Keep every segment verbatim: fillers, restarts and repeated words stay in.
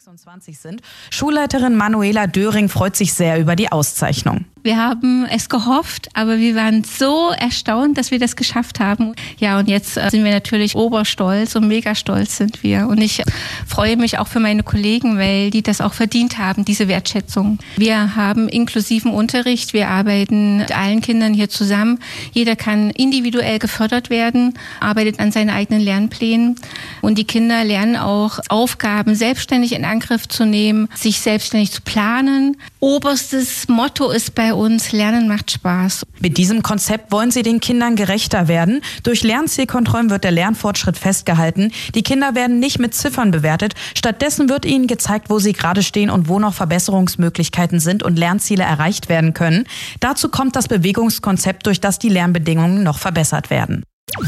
sechsundzwanzig sind. Schulleiterin Manuela Döring freut sich sehr über die Auszeichnung. Wir haben es gehofft, aber wir waren so erstaunt, dass wir das geschafft haben. Ja, und jetzt sind wir natürlich oberstolz und mega stolz sind wir. Und ich freue mich auch für meine Kollegen, weil die das auch verdient haben, diese Wertschätzung. Wir haben inklusiven Unterricht. Wir arbeiten mit allen Kindern hier zusammen. Jeder kann individuell gefördert werden, arbeitet an seinen eigenen Lernplänen. Und die Kinder lernen auch Aufgaben selbstständig in Angriff zu nehmen, sich selbstständig zu planen. Oberstes Motto ist bei uns, Lernen macht Spaß. Mit diesem Konzept wollen sie den Kindern gerechter werden. Durch Lernzielkontrollen wird der Lernfortschritt festgehalten. Die Kinder werden nicht mit Ziffern bewertet. Stattdessen wird ihnen gezeigt, wo sie gerade stehen und wo noch Verbesserungsmöglichkeiten sind und Lernziele erreicht werden können. Dazu kommt das Bewegungskonzept, durch das die Lernbedingungen noch verbessert werden.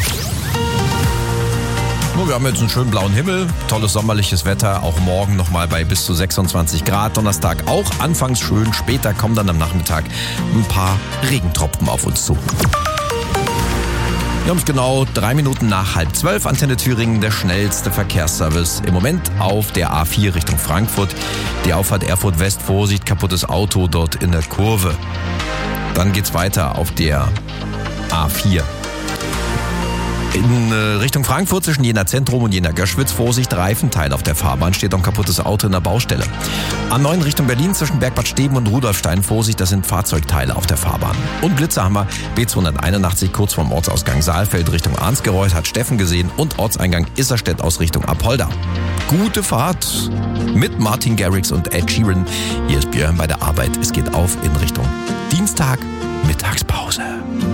Wir haben jetzt einen schönen blauen Himmel, tolles sommerliches Wetter, auch morgen nochmal bei bis zu sechsundzwanzig Grad. Donnerstag auch anfangs schön, später kommen dann am Nachmittag ein paar Regentropfen auf uns zu. Wir haben es genau drei Minuten nach halb zwölf. Antenne Thüringen, der schnellste Verkehrsservice im Moment auf der A vier Richtung Frankfurt. Die Auffahrt Erfurt West, Vorsicht, kaputtes Auto dort in der Kurve. Dann geht's weiter auf der A vier. In Richtung Frankfurt zwischen Jena Zentrum und Jena Göschwitz, Vorsicht, Reifenteil auf der Fahrbahn, steht noch ein kaputtes Auto in der Baustelle. A neun Richtung Berlin zwischen Bergbad Steben und Rudolfstein, Vorsicht, das sind Fahrzeugteile auf der Fahrbahn. Und Blitzer haben wir, B zweihunderteinundachtzig kurz vorm Ortsausgang Saalfeld Richtung Arnsgereuth, hat Steffen gesehen, und Ortseingang Isserstedt aus Richtung Apolda. Gute Fahrt mit Martin Garrix und Ed Sheeran. Hier ist Björn bei der Arbeit. Es geht auf in Richtung Dienstag, Mittagspause.